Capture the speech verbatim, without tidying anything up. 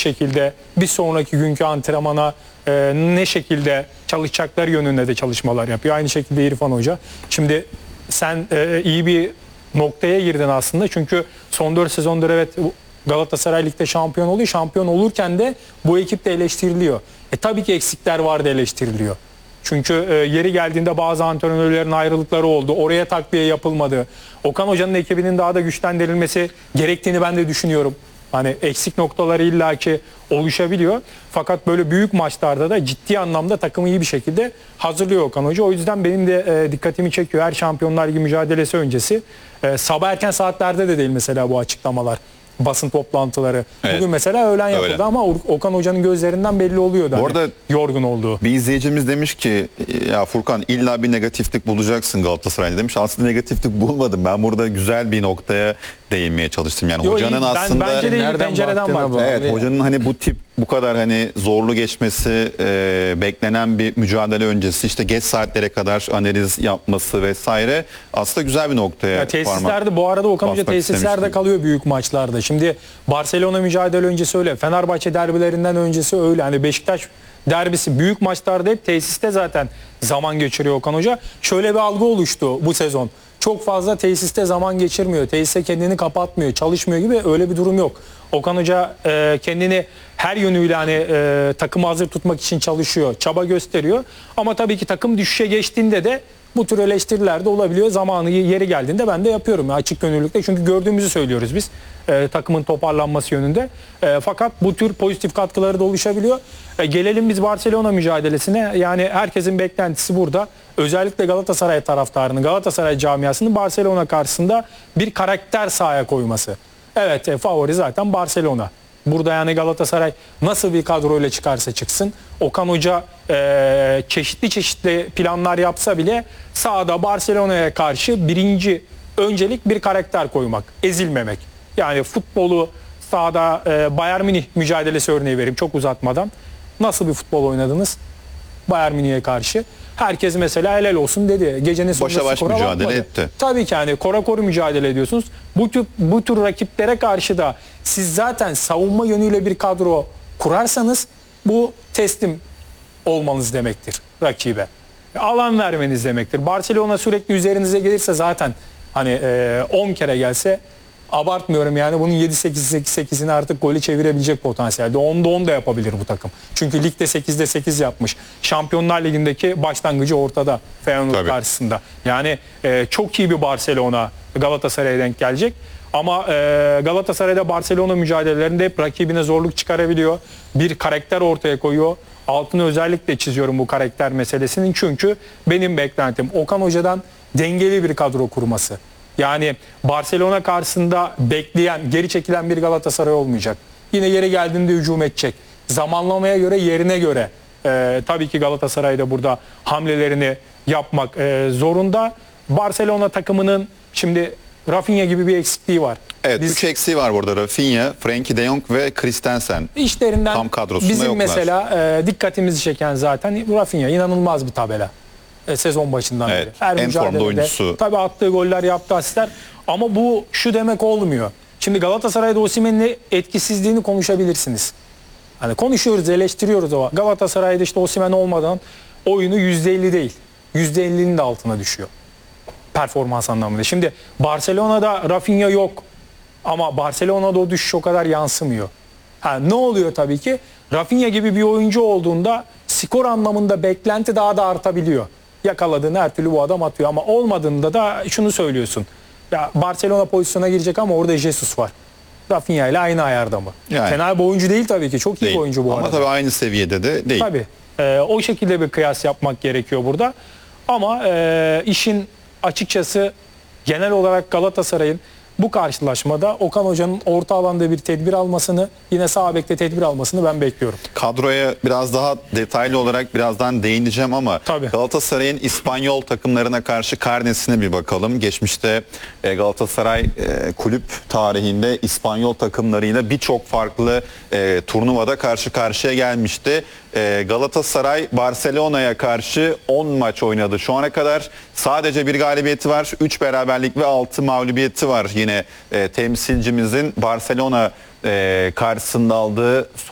şekilde bir sonraki günkü antrenmana e, ne şekilde çalışacakları yönünde de çalışmalar yapıyor. Aynı şekilde İrfan Hoca. Şimdi sen e, iyi bir noktaya girdin aslında. Çünkü son dört sezondur evet Galatasaray Lig'de şampiyon oluyor. Şampiyon olurken de bu ekip de eleştiriliyor. E tabii ki eksikler vardı, eleştiriliyor. Çünkü e, yeri geldiğinde bazı antrenörlerin ayrılıkları oldu. Oraya takviye yapılmadı. Okan Hoca'nın ekibinin daha da güçlendirilmesi gerektiğini ben de düşünüyorum. Hani eksik noktaları illaki oluşabiliyor. Fakat böyle büyük maçlarda da ciddi anlamda takımı iyi bir şekilde hazırlıyor Okan Hoca. O yüzden benim de e, dikkatimi çekiyor. Her Şampiyonlar Ligi mücadelesi öncesi. E, sabah erken saatlerde de değil mesela bu açıklamalar. Basın toplantıları. Evet. Bugün mesela öğlen yapıldı Öyle. ama Okan Hoca'nın gözlerinden belli oluyordu. Bu arada hani, yorgun olduğu. Bir izleyicimiz demiş ki ya Furkan illa bir negatiflik bulacaksın Galatasaray'da demiş. Aslında negatiflik bulmadım. Ben burada güzel bir noktaya değinmeye çalıştım. Yani Yo, hocanın ben, aslında bence de iyi pencereden var. Evet, abi. hocanın hani bu tip bu kadar hani zorlu geçmesi, e, beklenen bir mücadele öncesi işte geç saatlere kadar analiz yapması vesaire aslında güzel bir noktaya. Ya tesislerde bu arada Okan Hoca tesislerde kalıyor büyük maçlarda. Şimdi Barcelona mücadele öncesi öyle. Fenerbahçe derbilerinden öncesi öyle. Hani Beşiktaş derbisi büyük maçlarda hep tesiste zaten zaman geçiriyor Okan Hoca. Şöyle bir algı oluştu bu sezon. Çok fazla tesiste zaman geçirmiyor. Tesiste kendini kapatmıyor, çalışmıyor gibi, öyle bir durum yok. Okan Hoca e, kendini her yönüyle hani e, takımı hazır tutmak için çalışıyor, çaba gösteriyor. Ama tabii ki takım düşüşe geçtiğinde de bu tür eleştiriler de olabiliyor. Zamanı yeri geldiğinde ben de yapıyorum ya, açık gönüllülükle. Çünkü gördüğümüzü söylüyoruz biz e, takımın toparlanması yönünde. E, fakat bu tür pozitif katkıları da oluşabiliyor. E, gelelim biz Barcelona mücadelesine. Yani herkesin beklentisi burada. Özellikle Galatasaray taraftarının, Galatasaray camiasının Barcelona karşısında bir karakter sahaya koyması. Evet, e, favori zaten Barcelona. Burada yani Galatasaray nasıl bir kadroyla çıkarsa çıksın, Okan Hoca e, çeşitli çeşitli planlar yapsa bile sahada Barcelona'ya karşı birinci öncelik bir karakter koymak, ezilmemek. Yani futbolu sahada e, Bayern Münih mücadelesi örneği vereyim çok uzatmadan. Nasıl bir futbol oynadınız Bayern Münih'e karşı? Herkes mesela helal olsun dedi. Gecenin sonunda başa baş mücadele bakmadı. etti. Tabii ki hani kora koru mücadele ediyorsunuz. Bu tür, bu tür rakiplere karşı da siz zaten savunma yönüyle bir kadro kurarsanız bu teslim olmanız demektir rakibe. Alan vermeniz demektir. Barcelona sürekli üzerinize gelirse zaten hani on kere gelse, abartmıyorum yani, bunun yedi sekiz sekizini artık golü çevirebilecek potansiyelde. onda on da yapabilir bu takım. Çünkü ligde sekizde sekiz yapmış. Şampiyonlar Ligi'ndeki başlangıcı ortada Feyenoord karşısında. Yani e, çok iyi bir Barcelona Galatasaray'a denk gelecek. Ama e, Galatasaray'da Barcelona mücadelelerinde hep rakibine zorluk çıkarabiliyor. Bir karakter ortaya koyuyor. Altını özellikle çiziyorum bu karakter meselesinin. Çünkü benim beklentim Okan Hoca'dan dengeli bir kadro kurması. Yani Barcelona karşısında bekleyen, geri çekilen bir Galatasaray olmayacak. Yine yeri geldiğinde hücum edecek. Zamanlamaya göre, yerine göre e, tabii ki Galatasaray'da burada hamlelerini yapmak e, zorunda. Barcelona takımının şimdi Rafinha gibi bir eksikliği var. Evet, Biz, üç eksiği var burada. Rafinha, Frenkie de Jong ve Christensen. İşlerinden tam kadrosunda bizim yoklar. mesela e, dikkatimizi çeken zaten Rafinha. İnanılmaz bir tabela. E, sezon başından evet, beri. Her en formda oyuncusu. Tabii attığı goller, yaptığı asistler. Ama bu şu demek olmuyor. Şimdi Galatasaray'da Osimhen'in etkisizliğini konuşabilirsiniz. Hani konuşuyoruz, eleştiriyoruz ama Galatasaray'da işte Osimhen olmadan oyunu yüzde elli değil, yüzde ellinin de altına düşüyor. Performans anlamında. Şimdi Barcelona'da Rafinha yok ama Barcelona'da o düşüş o kadar yansımıyor. Ha, ne oluyor tabii ki? Rafinha gibi bir oyuncu olduğunda skor anlamında beklenti daha da artabiliyor. Yakaladığın her türlü bu adam atıyor ama olmadığında da şunu söylüyorsun. Ya Barcelona pozisyona girecek ama orada Jesus var. Rafinha ile aynı ayarda mı? Yani, fena bir oyuncu değil tabii ki. Çok iyi değil. Bir oyuncu bu ama arada. Ama tabii aynı seviyede de değil. Tabii. E, o şekilde bir kıyas yapmak gerekiyor burada. Ama e, işin açıkçası genel olarak Galatasaray'ın bu karşılaşmada Okan Hoca'nın orta alanda bir tedbir almasını, yine sağ bekte tedbir almasını ben bekliyorum. Kadroya biraz daha detaylı olarak birazdan değineceğim ama Tabii. Galatasaray'ın İspanyol takımlarına karşı karnesine bir bakalım. Geçmişte Galatasaray kulüp tarihinde İspanyol takımlarıyla birçok farklı turnuvada karşı karşıya gelmişti. Galatasaray Barcelona'ya karşı on maç oynadı. Şu ana kadar sadece bir galibiyeti var. üç beraberlik ve altı mağlubiyeti var. Yine e, temsilcimizin Barcelona e, karşısında aldığı